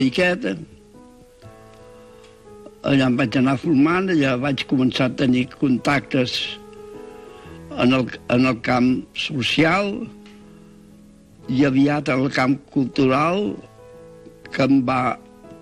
miqueta, allà em vaig anar formant, allà vaig començar a tenir contactes en el camp social i aviat en el camp cultural, que em va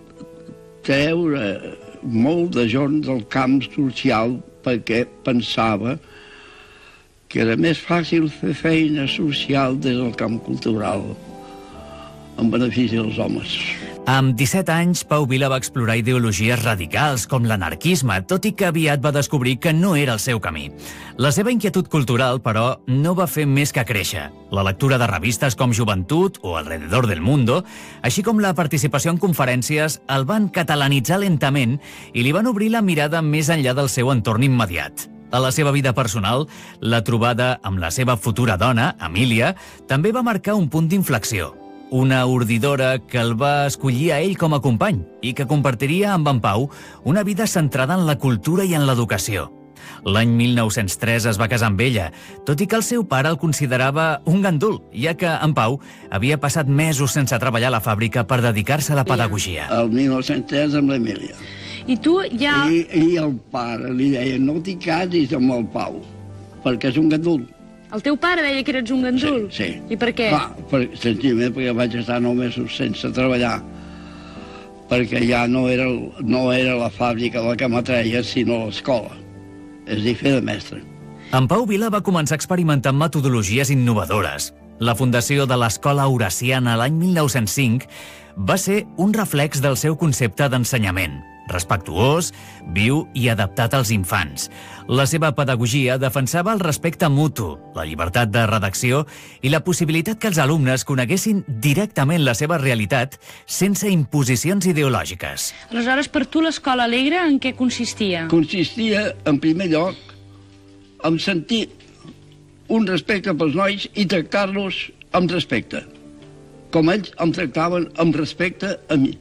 treure molt de jorn del camp social perquè pensava que era més fàcil fer feina social des del camp cultural en benefici dels homes. Amb 17 anys, Pau Vila va explorar ideologies radicals com l'anarquisme, tot i que aviat va descobrir que no era el seu camí. La seva inquietud cultural, però, no va fer més que créixer. La lectura de revistes com Joventut o Alrededor del Mundo, així com la participació en conferències, el van catalanitzar lentament i li van obrir la mirada més enllà del seu entorn immediat. A la seva vida personal, la trobada amb la seva futura dona, Emília, també va marcar un punt d'inflexió. Una ordidora que el va escollir a ell com a company i que compartiria amb en Pau una vida centrada en la cultura i en l'educació. L'any 1903 es va casar amb ella, tot i que el seu pare el considerava un gandul, ja que en Pau havia passat mesos sense treballar a la fàbrica per dedicar-se a la pedagogia. El 1903 amb l'Emília. I tu ja... I el pare li deia, no t'hi casis amb el Pau, perquè és un gandul. El teu pare deia que eres un gandul? Sí. I per què? Senzillament perquè vaig estar 9 mesos sense treballar, perquè ja no era la fàbrica la que m'atreia, sinó l'escola. És a dir, fer de mestre. En Pau Vila va començar a experimentar metodologies innovadores. La fundació de l'Escola Horaciana l'any 1905 va ser un reflex del seu concepte d'ensenyament, respectuós, viu i adaptat als infants. La seva pedagogia defensava el respecte mutu, la llibertat de redacció i la possibilitat que els alumnes coneguessin directament la seva realitat sense imposicions ideològiques. Aleshores, per tu l'Escola Alegre en què consistia? Consistia, en primer lloc, en sentir un respecte pels nois i tractar-los amb respecte, com ells em tractaven amb respecte a mi.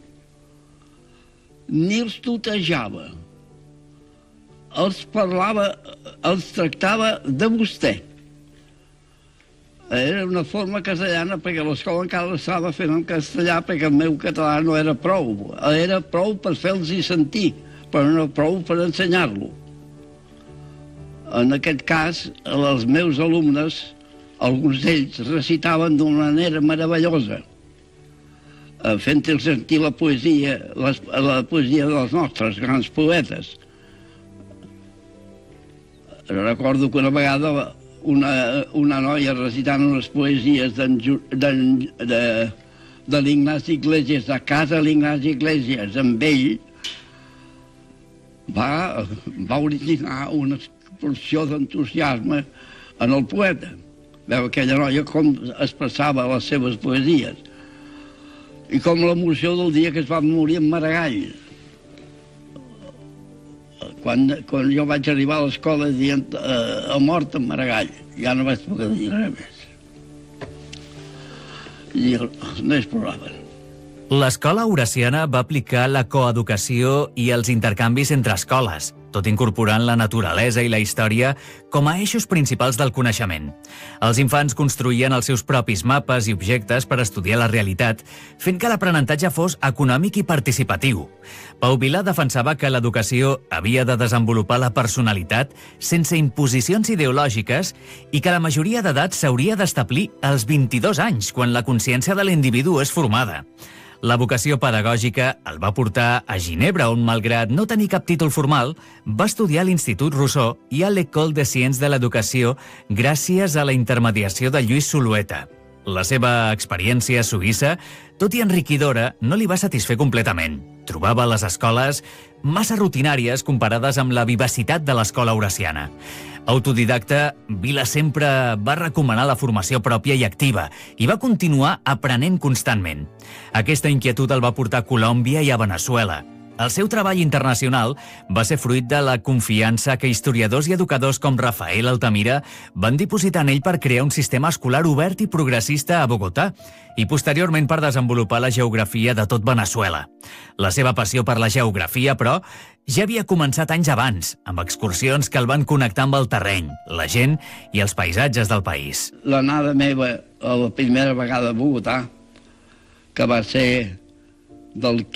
Ni els tutejava, els tractava de vostè. Era una forma castellana perquè l'escola encara l'estava fent en castellà perquè el meu català no era prou. Era prou per fer-los sentir, però no prou per ensenyar-lo. En aquest cas, els meus alumnes, alguns d'ells recitaven d'una manera meravellosa, fent-los sentir la poesia dels nostres grans poetes. Recordo que una vegada una noia recitant unes poesies de l'Ignasi Iglesias, de casa l'Ignasi Iglesias, amb ell, va originar una explosió d'entusiasme en el poeta. Veu aquella noia com expressava les seves poesies. I com l'emoció del dia que es va morir en Maragall. Quan jo vaig arribar a l'escola dient ha mort en Maragall, ja no vaig poder dir res més. I no es ploraven. L'escola Horaciana va aplicar la coeducació i els intercanvis entre escoles, tot incorporant la naturalesa i la història com a eixos principals del coneixement. Els infants construïen els seus propis mapes i objectes per estudiar la realitat, fent que l'aprenentatge fos econòmic i participatiu. Pau Vila defensava que l'educació havia de desenvolupar la personalitat sense imposicions ideològiques i que la majoria d'edat s'hauria d'establir als 22 anys, quan la consciència de l'individu és formada. La vocació pedagògica el va portar a Ginebra, on, malgrat no tenir cap títol formal, va estudiar a l'Institut Rousseau i a l'École des Sciences de l'Educació gràcies a la intermediació de Lluís Solueta. La seva experiència a Suïssa, tot i enriquidora, no li va satisfer completament. Trobava les escoles massa rutinàries comparades amb la vivacitat de l'escola horaciana. Autodidacta, Vila sempre va recomanar la formació pròpia i activa i va continuar aprenent constantment. Aquesta inquietud el va portar a Colòmbia i a Veneçuela. El seu treball internacional va ser fruit de la confiança que historiadors i educadors com Rafael Altamira van dipositar en ell per crear un sistema escolar obert i progressista a Bogotà i posteriorment per desenvolupar la geografia de tot Veneçuela. La seva passió per la geografia, però, ja havia començat anys abans, amb excursions que el van connectar amb el terreny, la gent i els paisatges del país. L'anada meva, la primera vegada a Bogotà, que va ser del